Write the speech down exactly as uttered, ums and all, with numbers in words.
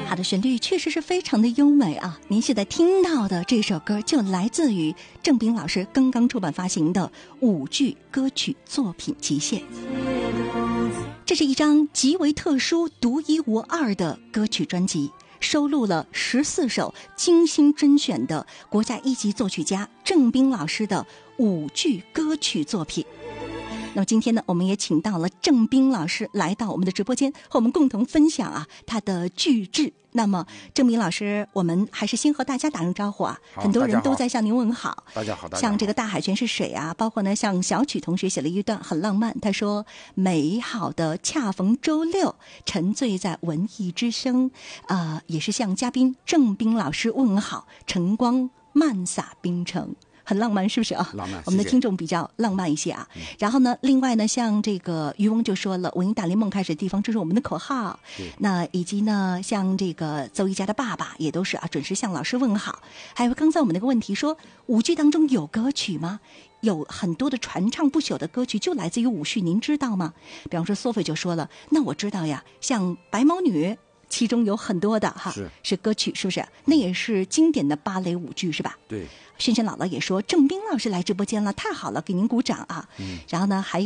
它的旋律确实是非常的优美啊！您现在听到的这首歌就来自于郑彬老师刚刚出版发行的舞剧歌曲作品集线。这是一张极为特殊、独一无二的歌曲专辑，收录了十四首精心甄选的国家一级作曲家郑彬老师的舞剧歌曲作品。那么今天呢，我们也请到了郑彬老师来到我们的直播间，和我们共同分享啊他的剧制。那么郑彬老师，我们还是先和大家打声招呼啊，很多人都在向您问好。 大家好，大家好。 像这个大海全是水啊，包括呢像小曲同学写了一段很浪漫，他说美好的恰逢周六，沉醉在文艺之声，呃，也是向嘉宾郑彬老师问好，晨光漫洒冰城。很浪漫是不是啊？ 浪漫， 我们的听众比较浪漫一些啊。 嗯、 然后呢，另外呢，像这个渔翁就说了，文艺大联盟开始的地方，这是我们的口号。那以及呢，像这个邹一家的爸爸也都是啊，准时向老师问好。还有刚才我们那个问题说，舞剧当中有歌曲吗？有很多的传唱不朽的歌曲就来自于舞剧，您知道吗？比方说索菲就说了，那我知道呀，像白毛女。其中有很多的哈是是歌曲，是不是？那也是经典的芭蕾舞剧，是吧？ 对。 轩轩姥姥也说，郑彬老师来直播间了，太好了，给您鼓掌啊！ 嗯。 然后呢，还有。